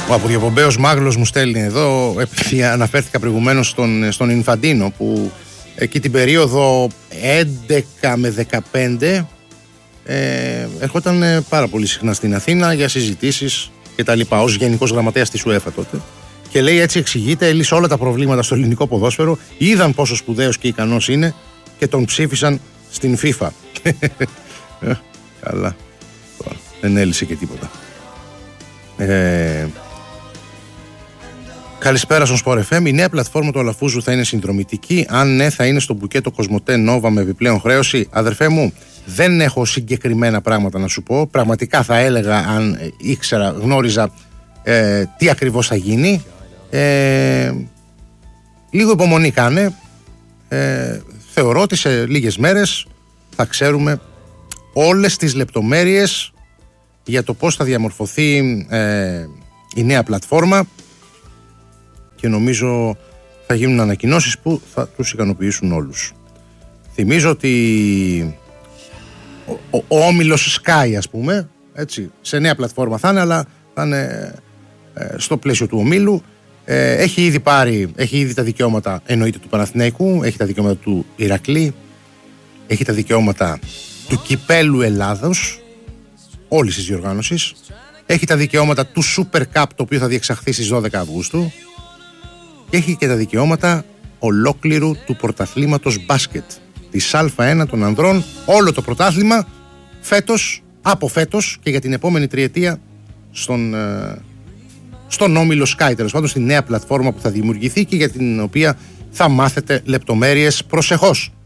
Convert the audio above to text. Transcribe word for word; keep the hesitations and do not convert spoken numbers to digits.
Ο αποδιοπομπαίος Μάγλος μου στέλνει εδώ, επειδή αναφέρθηκα προηγουμένως στον, στον Ινφαντίνο, που εκεί την περίοδο έντεκα με δεκαπέντε ε, ερχόταν πάρα πολύ συχνά στην Αθήνα για συζητήσεις και τα λοιπά, ως γενικός γραμματέας της UEFA τότε. Και λέει, έτσι εξηγείται, έλυσε όλα τα προβλήματα στο ελληνικό ποδόσφαιρο, είδαν πόσο σπουδαίος και ικανός είναι και τον ψήφισαν στην FIFA. Καλά, δεν έλυσε και τίποτα. Ε, Καλησπέρα στον Sport εφ εμ. Η νέα πλατφόρμα του Αλαφούζου θα είναι συνδρομητική? Αν ναι, θα είναι στο μπουκέτο Κοσμοτέ Νόβα με επιπλέον χρέωση? Αδερφέ μου, δεν έχω συγκεκριμένα πράγματα να σου πω. Πραγματικά θα έλεγα, αν ήξερα, γνώριζα ε, τι ακριβώς θα γίνει. Ε, λίγο υπομονή κάνε. Ε, θεωρώ ότι σε λίγες μέρες θα ξέρουμε όλες τις λεπτομέρειες για το πώς θα διαμορφωθεί ε, η νέα πλατφόρμα. Και νομίζω θα γίνουν ανακοινώσεις που θα τους ικανοποιήσουν όλους. Θυμίζω ότι ο, ο, ο όμιλος Sky, ας πούμε, έτσι, σε νέα πλατφόρμα θα είναι, αλλά θα είναι ε, στο πλαίσιο του ομίλου. Ε, έχει ήδη πάρει, έχει ήδη τα δικαιώματα, εννοείται, του Παναθηναϊκού, έχει τα δικαιώματα του Ηρακλή, έχει τα δικαιώματα του Κυπέλου Ελλάδος, όλης της διοργάνωσης, έχει τα δικαιώματα του Super Cup, το οποίο θα διεξαχθεί στις δώδεκα Αυγούστου, και έχει και τα δικαιώματα ολόκληρου του πρωταθλήματος μπάσκετ της Α1 των ανδρών, όλο το πρωτάθλημα φέτος, από φέτος και για την επόμενη τριετία στον, στον όμιλο Sky, τέλος πάντων, στη νέα πλατφόρμα που θα δημιουργηθεί και για την οποία θα μάθετε λεπτομέρειες προσεχώς.